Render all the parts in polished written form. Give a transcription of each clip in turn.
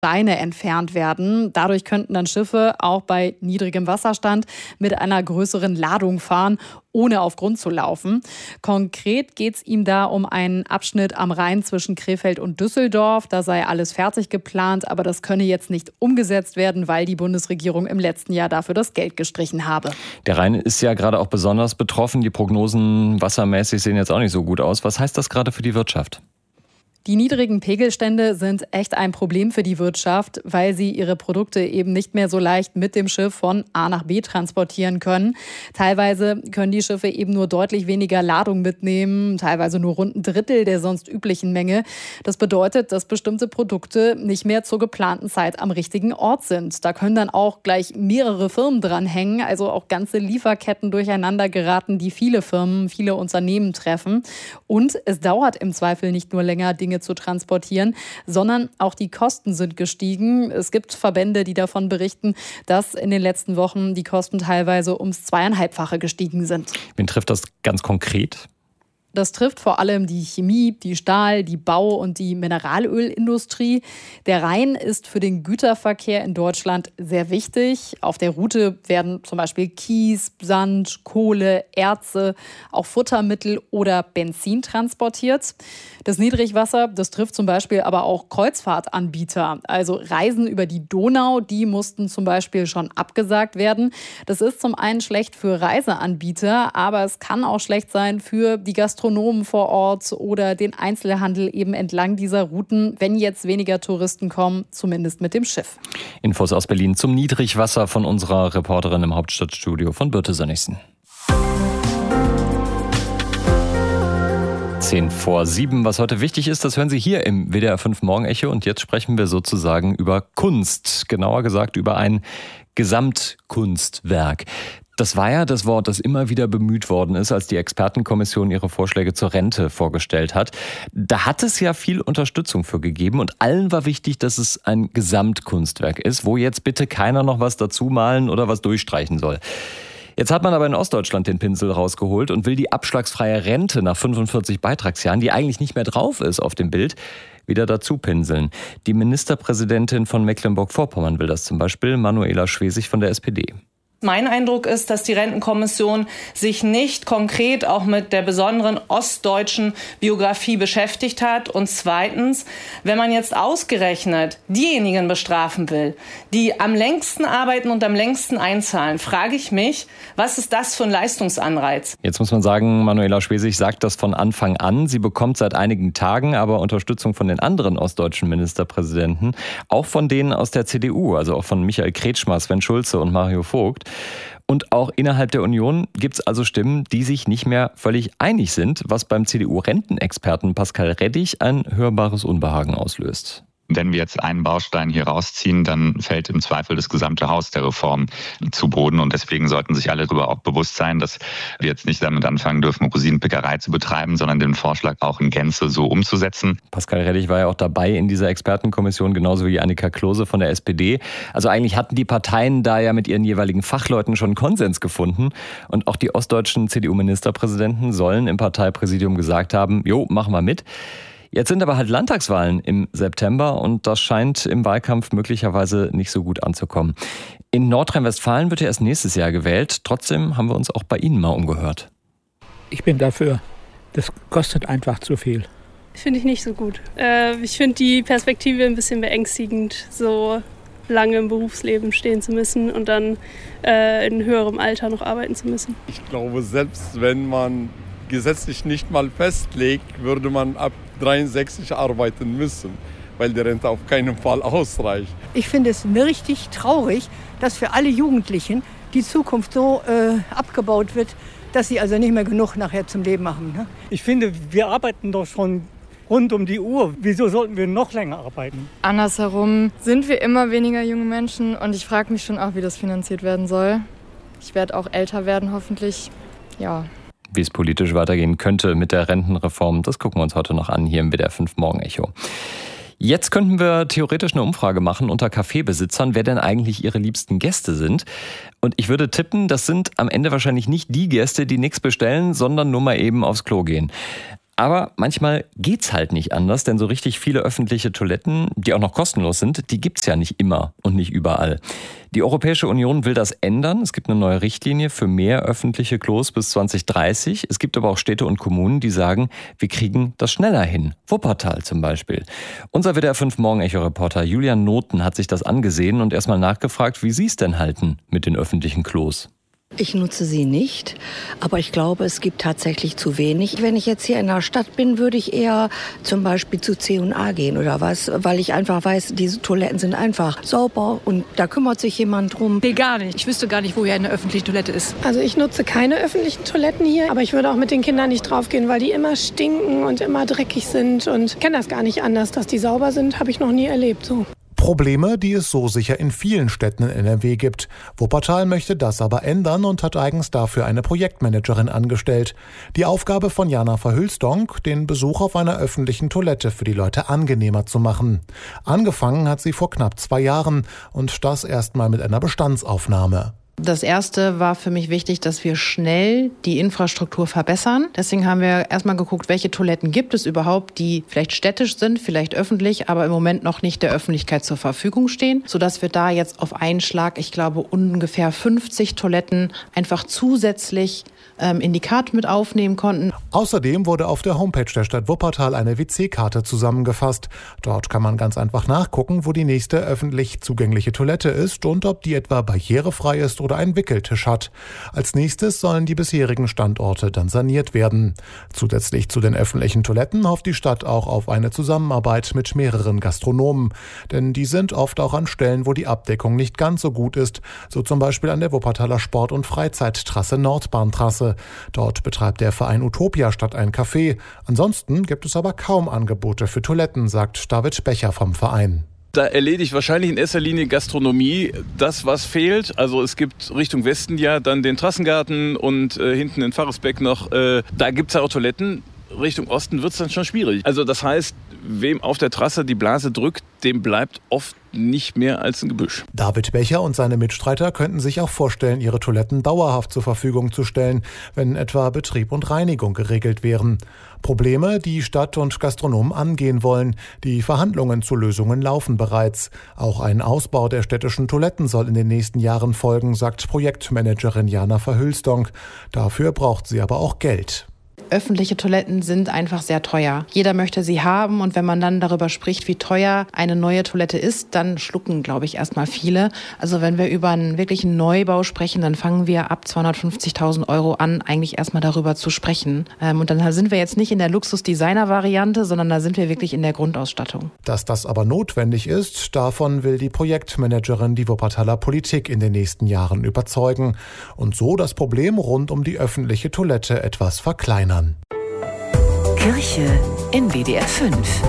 Steine entfernt werden. Dadurch könnten dann Schiffe auch bei niedrigem Wasserstand mit einer größeren Ladung fahren, ohne auf Grund zu laufen. Konkret geht es ihm da um einen Abschnitt am Rhein zwischen Krefeld und Düsseldorf. Da sei alles fertig geplant, aber das könne jetzt nicht umgesetzt werden, weil die Bundesregierung im letzten Jahr dafür das Geld gestrichen habe. Der Rhein ist ja gerade auch besonders betroffen. Die Prognosen wassermäßig sehen jetzt auch nicht so gut aus. Was heißt das gerade für die Wirtschaft? Die niedrigen Pegelstände sind echt ein Problem für die Wirtschaft, weil sie ihre Produkte eben nicht mehr so leicht mit dem Schiff von A nach B transportieren können. Teilweise können die Schiffe eben nur deutlich weniger Ladung mitnehmen, teilweise nur rund ein Drittel der sonst üblichen Menge. Das bedeutet, dass bestimmte Produkte nicht mehr zur geplanten Zeit am richtigen Ort sind. Da können dann auch gleich mehrere Firmen dranhängen, also auch ganze Lieferketten durcheinander geraten, die viele Firmen, viele Unternehmen treffen. Und es dauert im Zweifel nicht nur länger, Dinge zu transportieren, sondern auch die Kosten sind gestiegen. Es gibt Verbände, die davon berichten, dass in den letzten Wochen die Kosten teilweise ums 2,5-fache gestiegen sind. Wen trifft das ganz konkret? Das trifft vor allem die Chemie, die Stahl-, die Bau- und die Mineralölindustrie. Der Rhein ist für den Güterverkehr in Deutschland sehr wichtig. Auf der Route werden zum Beispiel Kies, Sand, Kohle, Erze, auch Futtermittel oder Benzin transportiert. Das Niedrigwasser, das trifft zum Beispiel aber auch Kreuzfahrtanbieter. Also Reisen über die Donau, die mussten zum Beispiel schon abgesagt werden. Das ist zum einen schlecht für Reiseanbieter, aber es kann auch schlecht sein für die Gastronomen vor Ort oder den Einzelhandel eben entlang dieser Routen, wenn jetzt weniger Touristen kommen, zumindest mit dem Schiff. Infos aus Berlin zum Niedrigwasser von unserer Reporterin im Hauptstadtstudio von Birte Sönnigsen. 6:10. Was heute wichtig ist, das hören Sie hier im WDR 5 Morgenecho. Und jetzt sprechen wir sozusagen über Kunst. Genauer gesagt über ein Gesamtkunstwerk. Das war ja das Wort, das immer wieder bemüht worden ist, als die Expertenkommission ihre Vorschläge zur Rente vorgestellt hat. Da hat es ja viel Unterstützung für gegeben und allen war wichtig, dass es ein Gesamtkunstwerk ist, wo jetzt bitte keiner noch was dazu malen oder was durchstreichen soll. Jetzt hat man aber in Ostdeutschland den Pinsel rausgeholt und will die abschlagsfreie Rente nach 45 Beitragsjahren, die eigentlich nicht mehr drauf ist auf dem Bild, wieder dazu pinseln. Die Ministerpräsidentin von Mecklenburg-Vorpommern will das zum Beispiel, Manuela Schwesig von der SPD. Mein Eindruck ist, dass die Rentenkommission sich nicht konkret auch mit der besonderen ostdeutschen Biografie beschäftigt hat. Und zweitens, wenn man jetzt ausgerechnet diejenigen bestrafen will, die am längsten arbeiten und am längsten einzahlen, frage ich mich, was ist das für ein Leistungsanreiz? Jetzt muss man sagen, Manuela Schwesig sagt das von Anfang an. Sie bekommt seit einigen Tagen aber Unterstützung von den anderen ostdeutschen Ministerpräsidenten, auch von denen aus der CDU, also auch von Michael Kretschmer, Sven Schulze und Mario Vogt. Und auch innerhalb der Union gibt es also Stimmen, die sich nicht mehr völlig einig sind, was beim CDU-Rentenexperten Pascal Rettig ein hörbares Unbehagen auslöst. Wenn wir jetzt einen Baustein hier rausziehen, dann fällt im Zweifel das gesamte Haus der Reform zu Boden. Und deswegen sollten sich alle darüber auch bewusst sein, dass wir jetzt nicht damit anfangen dürfen, Rosinenpickerei zu betreiben, sondern den Vorschlag auch in Gänze so umzusetzen. Pascal Rettig war ja auch dabei in dieser Expertenkommission, genauso wie Annika Klose von der SPD. Also eigentlich hatten die Parteien da ja mit ihren jeweiligen Fachleuten schon Konsens gefunden. Und auch die ostdeutschen CDU-Ministerpräsidenten sollen im Parteipräsidium gesagt haben, jo, machen wir mit. Jetzt sind aber halt Landtagswahlen im September und das scheint im Wahlkampf möglicherweise nicht so gut anzukommen. In Nordrhein-Westfalen wird ja erst nächstes Jahr gewählt. Trotzdem haben wir uns auch bei Ihnen mal umgehört. Ich bin dafür. Das kostet einfach zu viel. Finde ich nicht so gut. Ich finde die Perspektive ein bisschen beängstigend, so lange im Berufsleben stehen zu müssen und dann in höherem Alter noch arbeiten zu müssen. Ich glaube, selbst wenn man gesetzlich nicht mal festlegt, würde man ab 63 arbeiten müssen, weil die Rente auf keinen Fall ausreicht. Ich finde es richtig traurig, dass für alle Jugendlichen die Zukunft so abgebaut wird, dass sie also nicht mehr genug nachher zum Leben haben. Ne? Ich finde, wir arbeiten doch schon rund um die Uhr. Wieso sollten wir noch länger arbeiten? Andersherum sind wir immer weniger junge Menschen und ich frage mich schon auch, wie das finanziert werden soll. Ich werde auch älter werden, hoffentlich. Ja. Wie es politisch weitergehen könnte mit der Rentenreform, das gucken wir uns heute noch an hier im WDR 5 Morgenecho. Jetzt könnten wir theoretisch eine Umfrage machen unter Kaffeebesitzern, wer denn eigentlich ihre liebsten Gäste sind. Und ich würde tippen, das sind am Ende wahrscheinlich nicht die Gäste, die nichts bestellen, sondern nur mal eben aufs Klo gehen. Aber manchmal geht's halt nicht anders, denn so richtig viele öffentliche Toiletten, die auch noch kostenlos sind, die gibt's ja nicht immer und nicht überall. Die Europäische Union will das ändern. Es gibt eine neue Richtlinie für mehr öffentliche Klos bis 2030. Es gibt aber auch Städte und Kommunen, die sagen, wir kriegen das schneller hin. Wuppertal zum Beispiel. Unser WDR 5 Morgen-Echo-Reporter Julian Noten hat sich das angesehen und erstmal nachgefragt, wie sie es denn halten mit den öffentlichen Klos. Ich nutze sie nicht, aber ich glaube, es gibt tatsächlich zu wenig. Wenn ich jetzt hier in der Stadt bin, würde ich eher zum Beispiel zu C&A gehen oder was, weil ich einfach weiß, diese Toiletten sind einfach sauber und da kümmert sich jemand drum. Nee, gar nicht. Ich wüsste gar nicht, wo hier eine öffentliche Toilette ist. Also ich nutze keine öffentlichen Toiletten hier, aber ich würde auch mit den Kindern nicht draufgehen, weil die immer stinken und immer dreckig sind und kenne das gar nicht anders. Dass die sauber sind, habe ich noch nie erlebt so. Probleme, die es so sicher in vielen Städten in NRW gibt. Wuppertal möchte das aber ändern und hat eigens dafür eine Projektmanagerin angestellt. Die Aufgabe von Jana Verhülstonk, den Besuch auf einer öffentlichen Toilette für die Leute angenehmer zu machen. Angefangen hat sie vor knapp 2 Jahren und das erstmal mit einer Bestandsaufnahme. Das erste war für mich wichtig, dass wir schnell die Infrastruktur verbessern. Deswegen haben wir erstmal geguckt, welche Toiletten gibt es überhaupt, die vielleicht städtisch sind, vielleicht öffentlich, aber im Moment noch nicht der Öffentlichkeit zur Verfügung stehen, sodass wir da jetzt auf einen Schlag, ich glaube, ungefähr 50 Toiletten einfach zusätzlich in die Karte mit aufnehmen konnten. Außerdem wurde auf der Homepage der Stadt Wuppertal eine WC-Karte zusammengefasst. Dort kann man ganz einfach nachgucken, wo die nächste öffentlich zugängliche Toilette ist und ob die etwa barrierefrei ist oder einen Wickeltisch hat. Als nächstes sollen die bisherigen Standorte dann saniert werden. Zusätzlich zu den öffentlichen Toiletten hofft die Stadt auch auf eine Zusammenarbeit mit mehreren Gastronomen. Denn die sind oft auch an Stellen, wo die Abdeckung nicht ganz so gut ist. So zum Beispiel an der Wuppertaler Sport- und Freizeittrasse Nordbahntrasse. Dort betreibt der Verein Utopia Stadt ein Café. Ansonsten gibt es aber kaum Angebote für Toiletten, sagt David Becher vom Verein. Da erledigt wahrscheinlich in erster Linie Gastronomie das, was fehlt. Also es gibt Richtung Westen ja dann den Trassengarten und hinten in Pfarrersbeck noch. Da gibt es ja auch Toiletten. Richtung Osten wird es dann schon schwierig. Also das heißt, wem auf der Trasse die Blase drückt, dem bleibt oft nicht mehr als ein Gebüsch. David Becher und seine Mitstreiter könnten sich auch vorstellen, ihre Toiletten dauerhaft zur Verfügung zu stellen, wenn etwa Betrieb und Reinigung geregelt wären. Probleme, die Stadt und Gastronomen angehen wollen. Die Verhandlungen zu Lösungen laufen bereits. Auch ein Ausbau der städtischen Toiletten soll in den nächsten Jahren folgen, sagt Projektmanagerin Jana Verhülstonk. Dafür braucht sie aber auch Geld. Öffentliche Toiletten sind einfach sehr teuer. Jeder möchte sie haben und wenn man dann darüber spricht, wie teuer eine neue Toilette ist, dann schlucken, glaube ich, erstmal viele. Also wenn wir über einen wirklichen Neubau sprechen, dann fangen wir ab 250.000 € an, eigentlich erstmal darüber zu sprechen. Und dann sind wir jetzt nicht in der Luxus-Designer-Variante, sondern da sind wir wirklich in der Grundausstattung. Dass das aber notwendig ist, davon will die Projektmanagerin die Wuppertaler Politik in den nächsten Jahren überzeugen und so das Problem rund um die öffentliche Toilette etwas verkleinern. Kirche in WDR 5.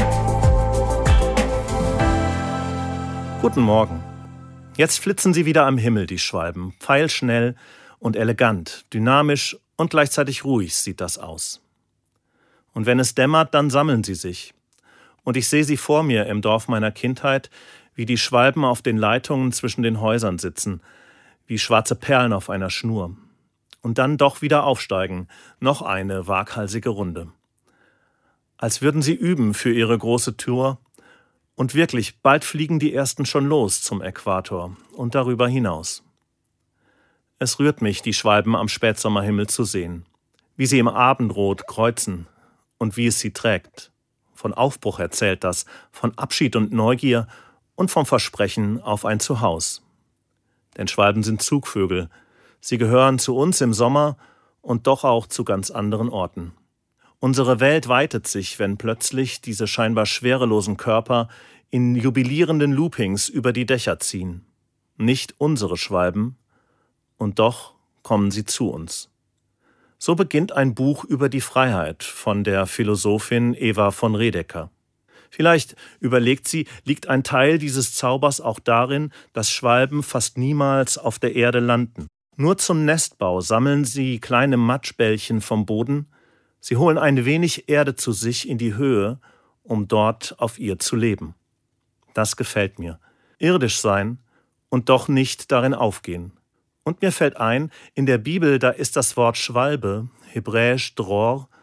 Guten Morgen. Jetzt flitzen sie wieder am Himmel, die Schwalben. Pfeilschnell und elegant, dynamisch und gleichzeitig ruhig sieht das aus. Und wenn es dämmert, dann sammeln sie sich. Und ich sehe sie vor mir im Dorf meiner Kindheit, wie die Schwalben auf den Leitungen zwischen den Häusern sitzen, wie schwarze Perlen auf einer Schnur. Und dann doch wieder aufsteigen, noch eine waghalsige Runde. Als würden sie üben für ihre große Tour. Und wirklich, bald fliegen die ersten schon los zum Äquator und darüber hinaus. Es rührt mich, die Schwalben am Spätsommerhimmel zu sehen. Wie sie im Abendrot kreuzen und wie es sie trägt. Von Aufbruch erzählt das, von Abschied und Neugier und vom Versprechen auf ein Zuhause. Denn Schwalben sind Zugvögel. Sie gehören zu uns im Sommer und doch auch zu ganz anderen Orten. Unsere Welt weitet sich, wenn plötzlich diese scheinbar schwerelosen Körper in jubilierenden Loopings über die Dächer ziehen. Nicht unsere Schwalben, und doch kommen sie zu uns. So beginnt ein Buch über die Freiheit von der Philosophin Eva von Redeker. Vielleicht, überlegt sie, liegt ein Teil dieses Zaubers auch darin, dass Schwalben fast niemals auf der Erde landen. Nur zum Nestbau sammeln sie kleine Matschbällchen vom Boden. Sie holen ein wenig Erde zu sich in die Höhe, um dort auf ihr zu leben. Das gefällt mir. Irdisch sein und doch nicht darin aufgehen. Und mir fällt ein, in der Bibel, da ist das Wort Schwalbe, hebräisch Dror,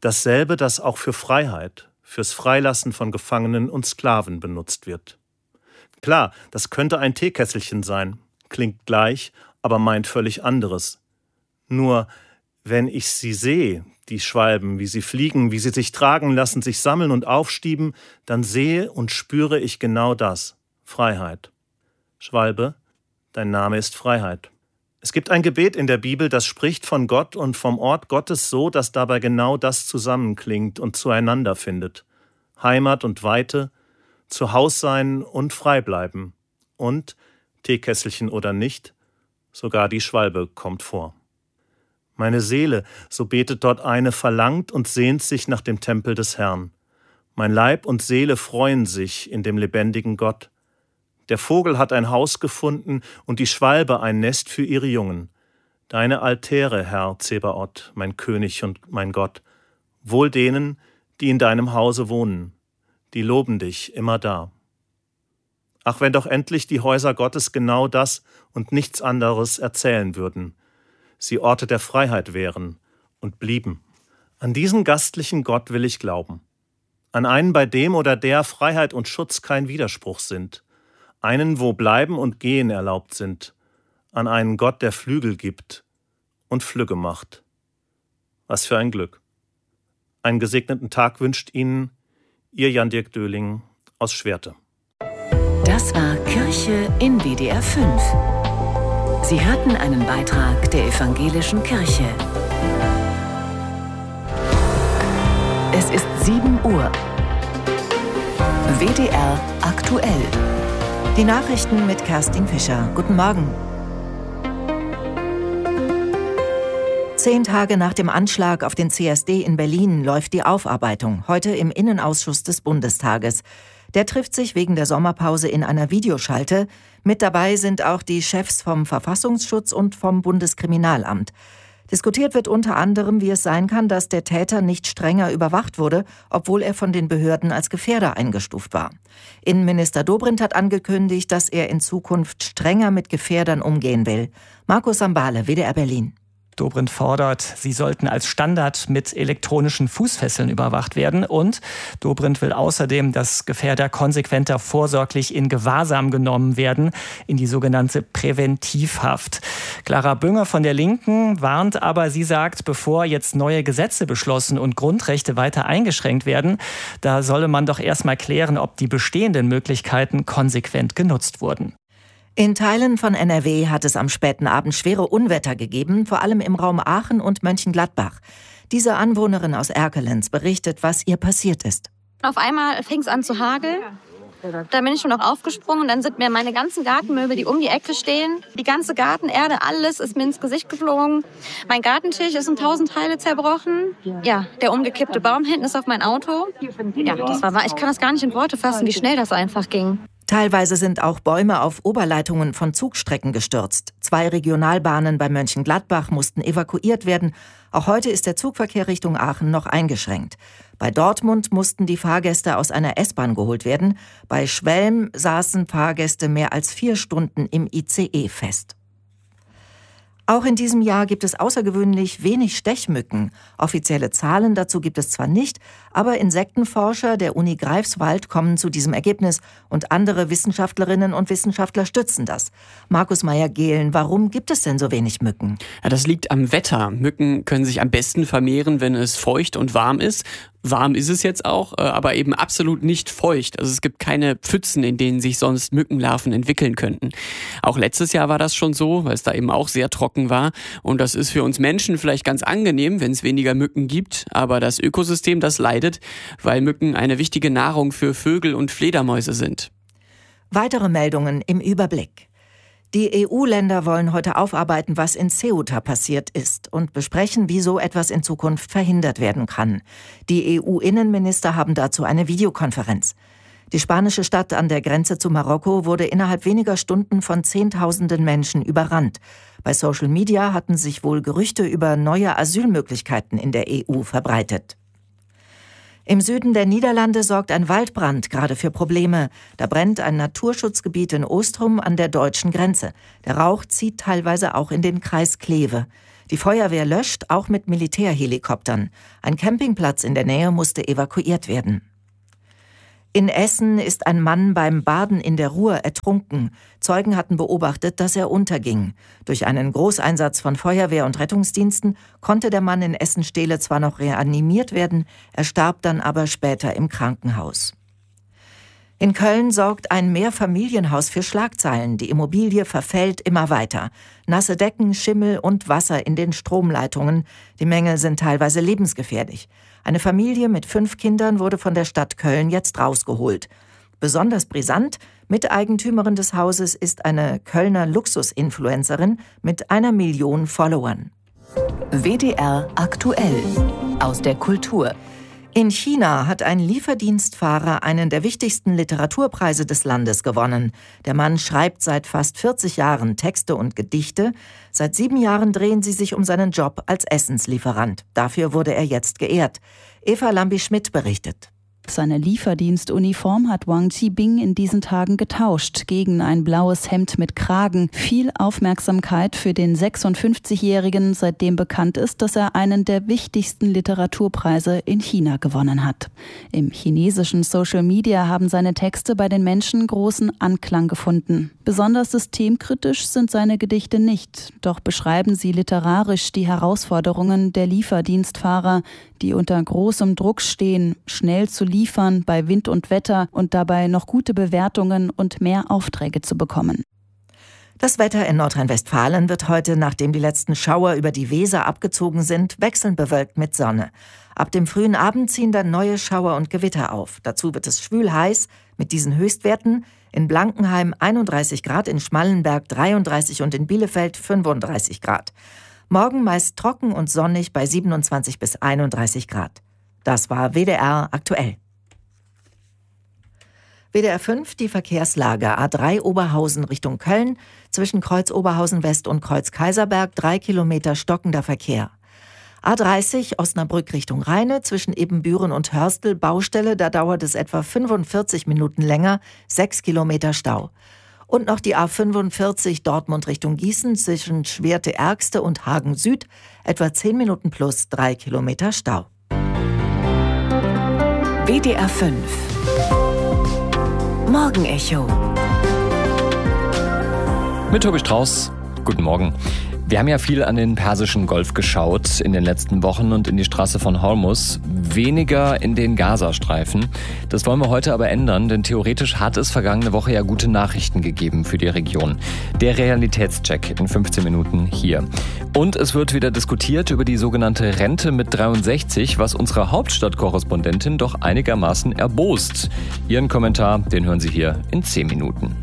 Dasselbe, das auch für Freiheit, fürs Freilassen von Gefangenen und Sklaven benutzt wird. Klar, das könnte ein Teekesselchen sein, klingt gleich, aber meint völlig anderes. Nur, wenn ich sie sehe, die Schwalben, wie sie fliegen, wie sie sich tragen lassen, sich sammeln und aufstieben, dann sehe und spüre ich genau das, Freiheit. Schwalbe, dein Name ist Freiheit. Es gibt ein Gebet in der Bibel, das spricht von Gott und vom Ort Gottes so, dass dabei genau das zusammenklingt und zueinander findet. Heimat und Weite, Zuhaussein und Freibleiben. Und, Teekesselchen oder nicht, sogar die Schwalbe kommt vor. Meine Seele, so betet dort eine, verlangt und sehnt sich nach dem Tempel des Herrn. Mein Leib und Seele freuen sich in dem lebendigen Gott. Der Vogel hat ein Haus gefunden und die Schwalbe ein Nest für ihre Jungen. Deine Altäre, Herr Zebaoth, mein König und mein Gott, wohl denen, die in deinem Hause wohnen, die loben dich immer da. Ach, wenn doch endlich die Häuser Gottes genau das und nichts anderes erzählen würden, sie Orte der Freiheit wären und blieben. An diesen gastlichen Gott will ich glauben. An einen, bei dem oder der Freiheit und Schutz kein Widerspruch sind. Einen, wo Bleiben und Gehen erlaubt sind. An einen Gott, der Flügel gibt und Flügge macht. Was für ein Glück. Einen gesegneten Tag wünscht Ihnen Ihr Jan-Dirk Döhling aus Schwerte. Das war Kirche in WDR 5. Sie hörten einen Beitrag der Evangelischen Kirche. Es ist 7 Uhr. WDR aktuell. Die Nachrichten mit Kerstin Fischer. Guten Morgen. 10 Tage nach dem Anschlag auf den CSD in Berlin läuft die Aufarbeitung, heute im Innenausschuss des Bundestages. Der trifft sich wegen der Sommerpause in einer Videoschalte. Mit dabei sind auch die Chefs vom Verfassungsschutz und vom Bundeskriminalamt. Diskutiert wird unter anderem, wie es sein kann, dass der Täter nicht strenger überwacht wurde, obwohl er von den Behörden als Gefährder eingestuft war. Innenminister Dobrindt hat angekündigt, dass er in Zukunft strenger mit Gefährdern umgehen will. Markus Sambale, WDR Berlin. Dobrindt fordert, sie sollten als Standard mit elektronischen Fußfesseln überwacht werden. Und Dobrindt will außerdem, dass Gefährder konsequenter vorsorglich in Gewahrsam genommen werden, in die sogenannte Präventivhaft. Clara Bünger von der Linken warnt aber, sie sagt, bevor jetzt neue Gesetze beschlossen und Grundrechte weiter eingeschränkt werden, da solle man doch erstmal klären, ob die bestehenden Möglichkeiten konsequent genutzt wurden. In Teilen von NRW hat es am späten Abend schwere Unwetter gegeben, vor allem im Raum Aachen und Mönchengladbach. Diese Anwohnerin aus Erkelenz berichtet, was ihr passiert ist. Auf einmal fing es an zu hageln. Da bin ich schon noch aufgesprungen und dann sind mir meine ganzen Gartenmöbel, die um die Ecke stehen, die ganze Gartenerde, alles ist mir ins Gesicht geflogen. Mein Gartentisch ist in 1000 Teile zerbrochen. Ja, der umgekippte Baum hinten ist auf mein Auto. Ja, das war wahr. Ich kann das gar nicht in Worte fassen, wie schnell das einfach ging. Teilweise sind auch Bäume auf Oberleitungen von Zugstrecken gestürzt. 2 Regionalbahnen bei Mönchengladbach mussten evakuiert werden. Auch heute ist der Zugverkehr Richtung Aachen noch eingeschränkt. Bei Dortmund mussten die Fahrgäste aus einer S-Bahn geholt werden. Bei Schwelm saßen Fahrgäste mehr als 4 Stunden im ICE fest. Auch in diesem Jahr gibt es außergewöhnlich wenig Stechmücken. Offizielle Zahlen dazu gibt es zwar nicht, aber Insektenforscher der Uni Greifswald kommen zu diesem Ergebnis und andere Wissenschaftlerinnen und Wissenschaftler stützen das. Markus Meyer-Gehlen, warum gibt es denn so wenig Mücken? Ja, das liegt am Wetter. Mücken können sich am besten vermehren, wenn es feucht und warm ist. Warm ist es jetzt auch, aber eben absolut nicht feucht. Also es gibt keine Pfützen, in denen sich sonst Mückenlarven entwickeln könnten. Auch letztes Jahr war das schon so, weil es da eben auch sehr trocken war. Und das ist für uns Menschen vielleicht ganz angenehm, wenn es weniger Mücken gibt. Aber das Ökosystem, das leidet, weil Mücken eine wichtige Nahrung für Vögel und Fledermäuse sind. Weitere Meldungen im Überblick. Die EU-Länder wollen heute aufarbeiten, was in Ceuta passiert ist und besprechen, wie so etwas in Zukunft verhindert werden kann. Die EU-Innenminister haben dazu eine Videokonferenz. Die spanische Stadt an der Grenze zu Marokko wurde innerhalb weniger Stunden von Zehntausenden Menschen überrannt. Bei Social Media hatten sich wohl Gerüchte über neue Asylmöglichkeiten in der EU verbreitet. Im Süden der Niederlande sorgt ein Waldbrand gerade für Probleme. Da brennt ein Naturschutzgebiet in Oostrum an der deutschen Grenze. Der Rauch zieht teilweise auch in den Kreis Kleve. Die Feuerwehr löscht, auch mit Militärhelikoptern. Ein Campingplatz in der Nähe musste evakuiert werden. In Essen ist ein Mann beim Baden in der Ruhr ertrunken. Zeugen hatten beobachtet, dass er unterging. Durch einen Großeinsatz von Feuerwehr und Rettungsdiensten konnte der Mann in Essen-Stehle zwar noch reanimiert werden, er starb dann aber später im Krankenhaus. In Köln sorgt ein Mehrfamilienhaus für Schlagzeilen. Die Immobilie verfällt immer weiter. Nasse Decken, Schimmel und Wasser in den Stromleitungen. Die Mängel sind teilweise lebensgefährlich. Eine Familie mit 5 Kindern wurde von der Stadt Köln jetzt rausgeholt. Besonders brisant, Miteigentümerin des Hauses ist eine Kölner Luxus-Influencerin mit 1 Million Followern. WDR aktuell aus der Kultur. In China hat ein Lieferdienstfahrer einen der wichtigsten Literaturpreise des Landes gewonnen. Der Mann schreibt seit fast 40 Jahren Texte und Gedichte. Seit 7 Jahren drehen sie sich um seinen Job als Essenslieferant. Dafür wurde er jetzt geehrt. Eva Lambi-Schmidt berichtet. Seine Lieferdienstuniform hat Wang Qibing in diesen Tagen getauscht gegen ein blaues Hemd mit Kragen. Viel Aufmerksamkeit für den 56-Jährigen, seitdem bekannt ist, dass er einen der wichtigsten Literaturpreise in China gewonnen hat. Im chinesischen Social Media haben seine Texte bei den Menschen großen Anklang gefunden. Besonders systemkritisch sind seine Gedichte nicht, doch beschreiben sie literarisch die Herausforderungen der Lieferdienstfahrer, die unter großem Druck stehen, schnell zu liefern bei Wind und Wetter und dabei noch gute Bewertungen und mehr Aufträge zu bekommen. Das Wetter in Nordrhein-Westfalen wird heute, nachdem die letzten Schauer über die Weser abgezogen sind, wechselnd bewölkt mit Sonne. Ab dem frühen Abend ziehen dann neue Schauer und Gewitter auf. Dazu wird es schwül heiß mit diesen Höchstwerten. In Blankenheim 31 Grad, in Schmallenberg 33 und in Bielefeld 35 Grad. Morgen meist trocken und sonnig bei 27 bis 31 Grad. Das war WDR aktuell. WDR 5, die Verkehrslage. A3 Oberhausen Richtung Köln, zwischen Kreuz Oberhausen West und Kreuz Kaiserberg 3 Kilometer stockender Verkehr. A30 Osnabrück Richtung Rheine, zwischen Ebenbüren und Hörstel Baustelle, da dauert es etwa 45 Minuten länger, 6 Kilometer Stau. Und noch die A45 Dortmund Richtung Gießen, zwischen Schwerte-Ergste und Hagen Süd, etwa 10 Minuten plus 3 Kilometer Stau. WDR 5 Morgenecho mit Tobi Strauß. Guten Morgen. Wir haben ja viel an den Persischen Golf geschaut in den letzten Wochen und in die Straße von Hormuz, weniger in den Gazastreifen. Das wollen wir heute aber ändern, denn theoretisch hat es vergangene Woche ja gute Nachrichten gegeben für die Region. Der Realitätscheck in 15 Minuten hier. Und es wird wieder diskutiert über die sogenannte Rente mit 63, was unsere Hauptstadtkorrespondentin doch einigermaßen erbost. Ihren Kommentar, den hören Sie hier in 10 Minuten.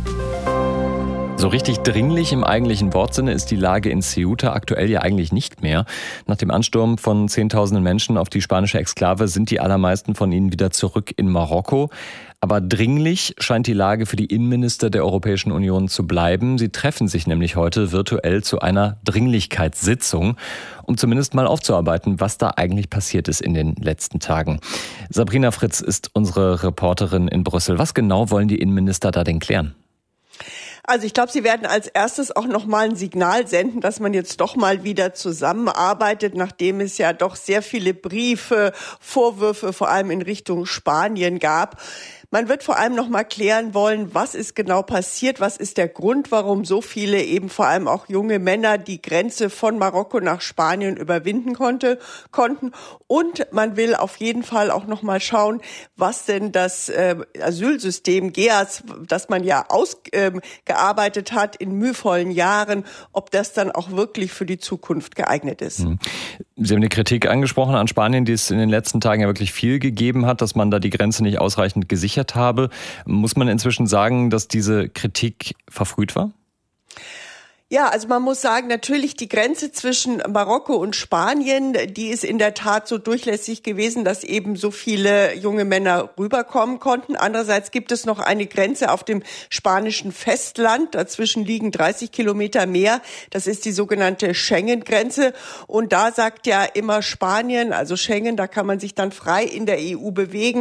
So richtig dringlich im eigentlichen Wortsinne ist die Lage in Ceuta aktuell ja eigentlich nicht mehr. Nach dem Ansturm von Zehntausenden Menschen auf die spanische Exklave sind die allermeisten von ihnen wieder zurück in Marokko. Aber dringlich scheint die Lage für die Innenminister der Europäischen Union zu bleiben. Sie treffen sich nämlich heute virtuell zu einer Dringlichkeitssitzung, um zumindest mal aufzuarbeiten, was da eigentlich passiert ist in den letzten Tagen. Sabrina Fritz ist unsere Reporterin in Brüssel. Was genau wollen die Innenminister da denn klären? Also ich glaube, sie werden als erstes auch noch mal ein Signal senden, dass man jetzt doch mal wieder zusammenarbeitet, nachdem es ja doch sehr viele Briefe, Vorwürfe vor allem in Richtung Spanien gab. Man wird vor allem noch mal klären wollen, was ist genau passiert, was ist der Grund, warum so viele, eben vor allem auch junge Männer, die Grenze von Marokko nach Spanien überwinden konnten. Und man will auf jeden Fall auch noch mal schauen, was denn das Asylsystem GEAS, das man ja ausgearbeitet hat in mühevollen Jahren, ob das dann auch wirklich für die Zukunft geeignet ist. Sie haben die Kritik angesprochen an Spanien, die es in den letzten Tagen ja wirklich viel gegeben hat, dass man da die Grenze nicht ausreichend gesichert habe. Muss man inzwischen sagen, dass diese Kritik verfrüht war? Ja, also man muss sagen, natürlich die Grenze zwischen Marokko und Spanien, die ist in der Tat so durchlässig gewesen, dass eben so viele junge Männer rüberkommen konnten. Andererseits gibt es noch eine Grenze auf dem spanischen Festland. Dazwischen liegen 30 Kilometer mehr. Das ist die sogenannte Schengen-Grenze. Und da sagt ja immer Spanien, also Schengen, da kann man sich dann frei in der EU bewegen.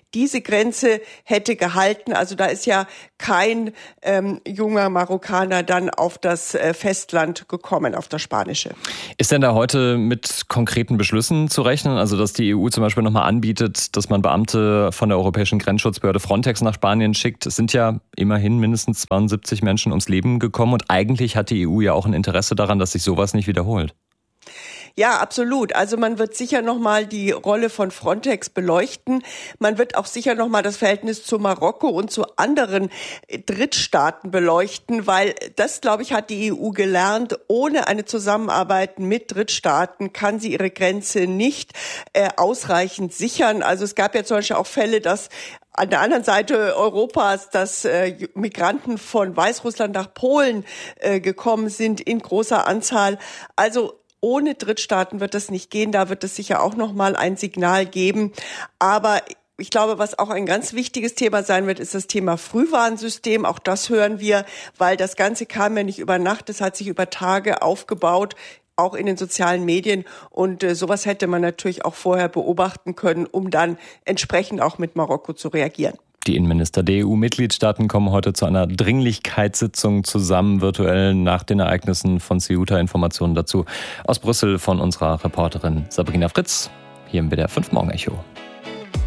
diese Grenze hätte gehalten. Also da ist ja kein junger Marokkaner dann auf das Festland gekommen, auf das Spanische. Ist denn da heute mit konkreten Beschlüssen zu rechnen? Also dass die EU zum Beispiel nochmal anbietet, dass man Beamte von der Europäischen Grenzschutzbehörde Frontex nach Spanien schickt. Es sind ja immerhin mindestens 72 Menschen ums Leben gekommen und eigentlich hat die EU ja auch ein Interesse daran, dass sich sowas nicht wiederholt. Ja, absolut. Also man wird sicher nochmal die Rolle von Frontex beleuchten. Man wird auch sicher nochmal das Verhältnis zu Marokko und zu anderen Drittstaaten beleuchten, weil das, glaube ich, hat die EU gelernt. Ohne eine Zusammenarbeit mit Drittstaaten kann sie ihre Grenze nicht ausreichend sichern. Also es gab ja zum Beispiel auch Fälle, dass an der anderen Seite Europas, dass Migranten von Weißrussland nach Polen gekommen sind in großer Anzahl. Also ohne Drittstaaten wird das nicht gehen. Da wird es sicher auch noch mal ein Signal geben. Aber ich glaube, was auch ein ganz wichtiges Thema sein wird, ist das Thema Frühwarnsystem. Auch das hören wir, weil das Ganze kam ja nicht über Nacht. Es hat sich über Tage aufgebaut, auch in den sozialen Medien. Und sowas hätte man natürlich auch vorher beobachten können, um dann entsprechend auch mit Marokko zu reagieren. Die Innenminister der EU-Mitgliedstaaten kommen heute zu einer Dringlichkeitssitzung zusammen, virtuell nach den Ereignissen von Ceuta. Informationen dazu aus Brüssel von unserer Reporterin Sabrina Fritz, hier im WDR 5 Morgen Echo.